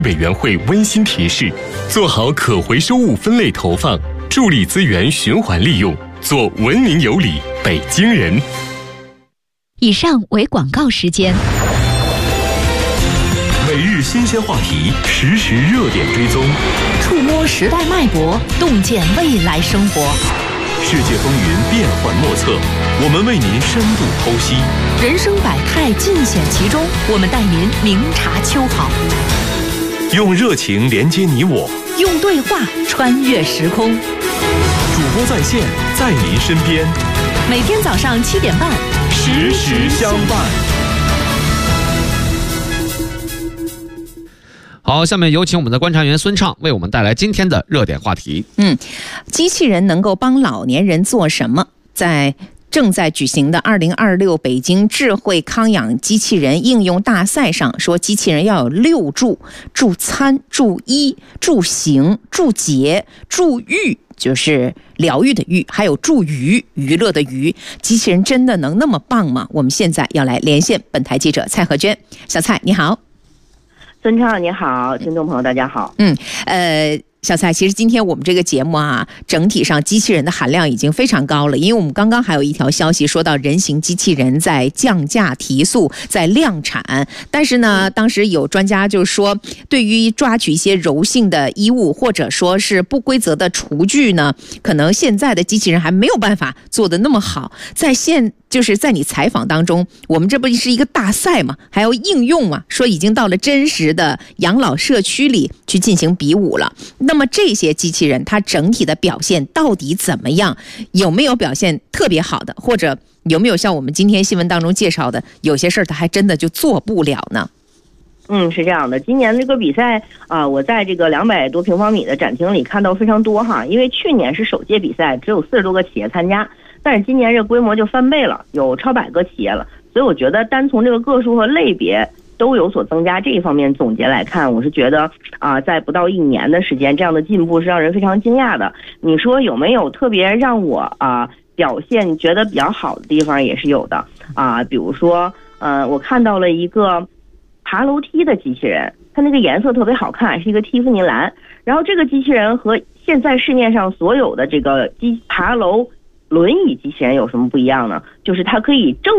委员会温馨提示：做好可回收物分类投放，助力资源循环利用，做文明有礼北京人。 以上为广告时间。 每日新鲜话题，实时热点追踪， 触摸时代脉搏，洞见未来生活。 世界风云变幻莫测，我们为您深度剖析。 人生百态尽显其中，我们带您明察秋毫。 用热情连接你我， 用对话穿越时空。 主播在线，在您身边。 每天早上7点半， 时时相伴。 好，下面有请我们的观察员孙畅为我们带来今天的热点话题。 机器人能够帮老年人做什么？正在举行的2026北京智慧康养机器人应用大赛上说，机器人要有6助：助餐、助医、助行、助解、助育，就是疗愈的愈，还有助娱，娱乐的娱。机器人真的能那么棒吗？我们现在要来连线本台记者蔡和娟。小蔡你好。 孙畅你好，听众朋友大家好。 小蔡，其实今天我们这个节目啊，整体上机器人的含量已经非常高了，因为我们刚刚还有一条消息说到人形机器人在降价提速，在量产。但是呢，当时有专家就说，对于抓取一些柔性的衣物或者说是不规则的厨具呢，可能现在的机器人还没有办法做得那么好。就是在你采访当中，我们这不是一个大赛嘛，还要应用嘛，说已经到了真实的养老社区里去进行比武了。那么这些机器人它整体的表现到底怎么样？有没有表现特别好的，或者有没有像我们今天新闻当中介绍的，有些事儿它还真的就做不了呢？ 是这样的，今年这个比赛我在这个200多平方米的展厅里看到非常多哈，因为去年是首届比赛，只有40多个企业参加，但是今年这规模就翻倍了，有超100个企业了，所以我觉得单从这个个数和类别都有所增加，这一方面总结来看，我是觉得在不到1年的时间，这样的进步是让人非常惊讶的。你说有没有特别让我表现觉得比较好的地方？也是有的比如说我看到了一个爬楼梯的机器人，它那个颜色特别好看，是一个蒂芙尼蓝。然后这个机器人和现在市面上所有的这个爬楼轮椅机器人有什么不一样呢？就是它可以正